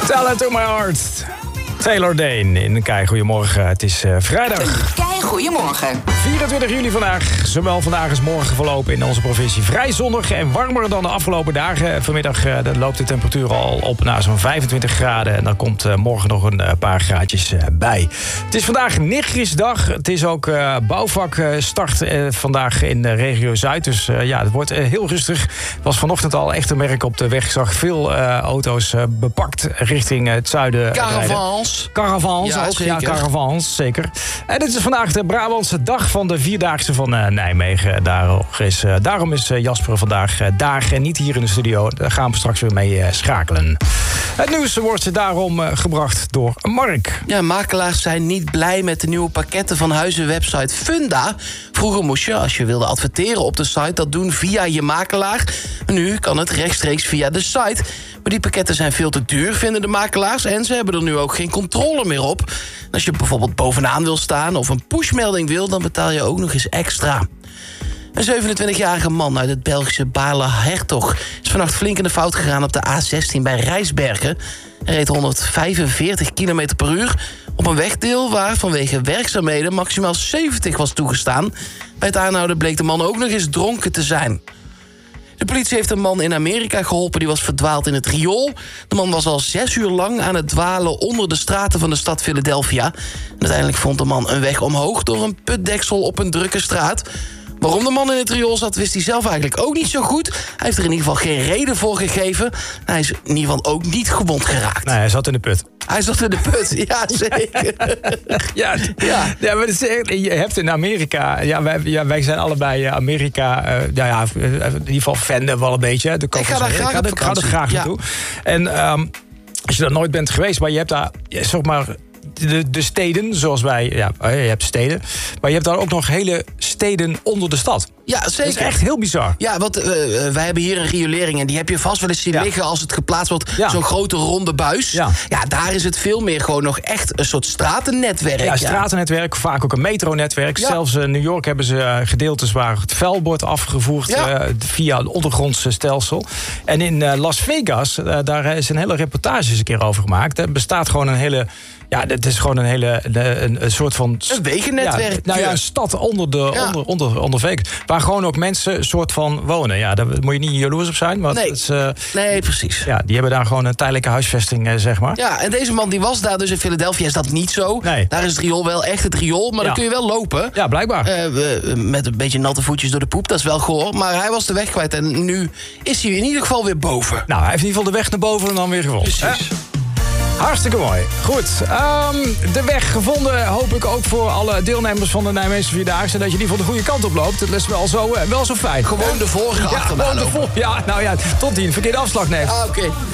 Tell it to my heart. Taylor Dane in Kei. Goedemorgen, het is vrijdag. Kei, goedemorgen. 24 juli vandaag. Zowel vandaag als morgen verlopen in onze provincie vrij zonnig en warmer dan de afgelopen dagen. Vanmiddag loopt de temperatuur al op naar zo'n 25 graden. En dan komt morgen nog een paar graadjes bij. Het is vandaag Nichtjesdag. Het is ook bouwvakstart vandaag in de regio Zuid. Dus het wordt heel rustig. Het was vanochtend al echt te merken op de weg. Ik zag veel auto's bepakt richting het zuiden. Caravans, ja, ook. zeker. Ja, caravans, zeker. En dit is vandaag de Brabantse dag van de Vierdaagse van Nijmegen. Daarom is Jasper vandaag daar en niet hier in de studio. Daar gaan we straks weer mee schakelen. Het nieuws wordt daarom gebracht door Mark. Ja, makelaars zijn niet blij met de nieuwe pakketten van huizenwebsite Funda. Vroeger moest je, als je wilde adverteren op de site, dat doen via je makelaar. Nu kan het rechtstreeks via de site. Maar die pakketten zijn veel te duur, vinden de makelaars. En ze hebben er nu ook geen controle meer op. En als je bijvoorbeeld bovenaan wil staan of een pushmelding wil, dan betaal je ook nog eens extra. Een 27-jarige man uit het Belgische Baarle-Hertog is vannacht flink in de fout gegaan op de A16 bij Rijsbergen. Hij reed 145 km per uur op een wegdeel waar vanwege werkzaamheden maximaal 70 was toegestaan. Bij het aanhouden bleek de man ook nog eens dronken te zijn. De politie heeft een man in Amerika geholpen die was verdwaald in het riool. De man was al 6 uur lang aan het dwalen onder de straten van de stad Philadelphia. En uiteindelijk vond de man een weg omhoog door een putdeksel op een drukke straat. Waarom de man in het riool zat, wist hij zelf eigenlijk ook niet zo goed. Hij heeft er in ieder geval geen reden voor gegeven. Hij is in ieder geval ook niet gewond geraakt. Nee, hij zat in de put. Hij zat in de put, ja zeker. Ja, maar je hebt in Amerika... wij zijn allebei Amerika... in ieder geval fan wel een beetje. Ik ga er graag naartoe. En als je daar nooit bent geweest, maar je hebt daar... zeg maar, de steden, zoals wij... Ja, je hebt steden. Maar je hebt daar ook nog hele steden onder de stad. Ja, zeker. Dat is echt heel bizar. Ja, want wij hebben hier een riolering en die heb je vast wel eens zien liggen als het geplaatst wordt. Ja. Zo'n grote ronde buis. Ja, daar is het veel meer gewoon nog echt een soort stratennetwerk. Ja, stratennetwerk, vaak ook een metronetwerk. Ja. Zelfs in New York hebben ze gedeeltes waar het vuil wordt afgevoerd via een ondergrondse stelsel. En in Las Vegas, daar is een hele reportage eens een keer over gemaakt. Er bestaat gewoon een hele... Ja, het is gewoon een soort van... Een wegennetwerk. Een stad onder Vegas. Waar gewoon ook mensen soort van wonen. Ja, daar moet je niet jaloers op zijn. Want nee, precies. Ja, die hebben daar gewoon een tijdelijke huisvesting, zeg maar. Ja, en deze man die was daar dus in Philadelphia. Is dat niet zo? Nee. Daar is het riool wel echt het riool. Maar dan kun je wel lopen. Ja, blijkbaar. Met een beetje natte voetjes door de poep. Dat is wel goor. Maar hij was de weg kwijt. En nu is hij in ieder geval weer boven. Nou, hij heeft in ieder geval de weg naar boven en dan weer gevonden. Precies. Hartstikke mooi. Goed. De weg gevonden hoop ik ook voor alle deelnemers van de Nijmeegse Vierdaagse. Dat je die van de goede kant op loopt. Dat is wel zo fijn. Gewoon de vorige achterna. Tot die een verkeerde afslag neemt. Oké.